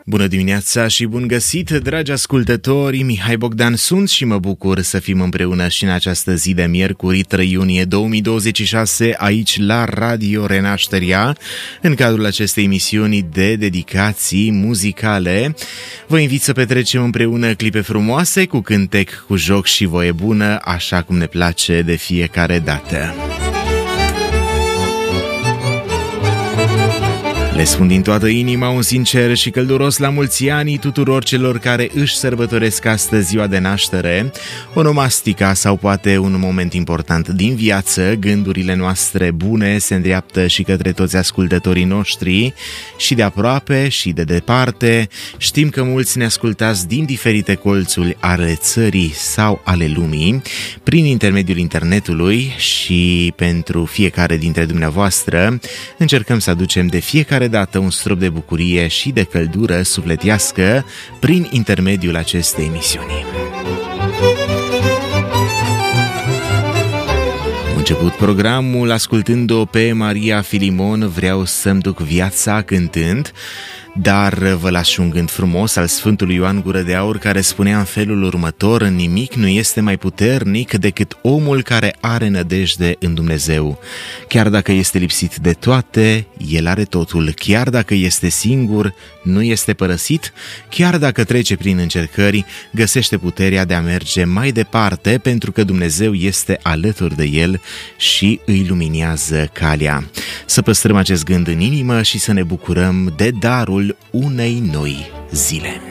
Bună dimineața și bun găsit, dragi ascultători! Mihai Bogdan sunt și mă bucur să fim împreună și în această zi de miercuri, 3 iunie 2026, aici la Radio Renașterea, în cadrul acestei emisiuni de dedicații muzicale. Vă invit să petrecem împreună clipe frumoase, cu cântec, cu joc și voie bună, așa cum ne place de fiecare dată. Le spun din toată inima un sincer și călduros la mulți ani tuturor celor care își sărbătoresc astăzi ziua de naștere, onomastica sau poate un moment important din viață. Gândurile noastre bune se îndreaptă și către toți ascultătorii noștri, și de aproape și de departe. Știm că mulți ne ascultați din diferite colțuri ale țării sau ale lumii, prin intermediul internetului, și pentru fiecare dintre dumneavoastră încercăm să aducem de fiecare dată un strop de bucurie și de căldură sufletească prin intermediul acestei emisiuni. Am început programul ascultând-o pe Maria Filimon, Vreau să-mi duc viața, cântând, dar vă las și un gând frumos al Sfântului Ioan Gură de Aur, care spunea în felul următor: nimic nu este mai puternic decât omul care are nădejde în Dumnezeu. Chiar dacă este lipsit de toate, el are totul. Chiar dacă este singur, nu este părăsit. Chiar dacă trece prin încercări, găsește puterea de a merge mai departe, pentru că Dumnezeu este alături de el și îi luminează calea. Să păstrăm acest gând în inimă și să ne bucurăm de darul unei noi zile.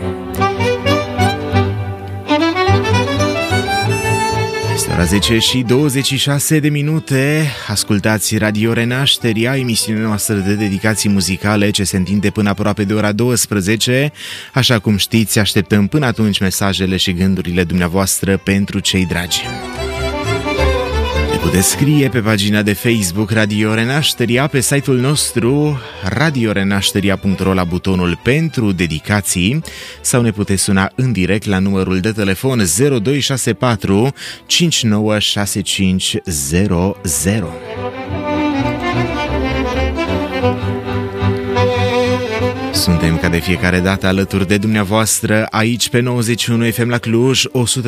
Este ora 10 și 26 de minute. Ascultați Radio Renașterea, emisiunea noastră de dedicații muzicale ce se întinde până aproape de ora 12. Așa cum știți, așteptăm până atunci mesajele și gândurile dumneavoastră pentru cei dragi. Puteți scrie pe pagina de Facebook Radio Renașterea, pe site-ul nostru radiorenașterea.ro la butonul pentru dedicații, sau ne puteți suna în direct la numărul de telefon 0264 596500. Suntem ca de fiecare dată alături de dumneavoastră aici pe 91 FM la Cluj, 100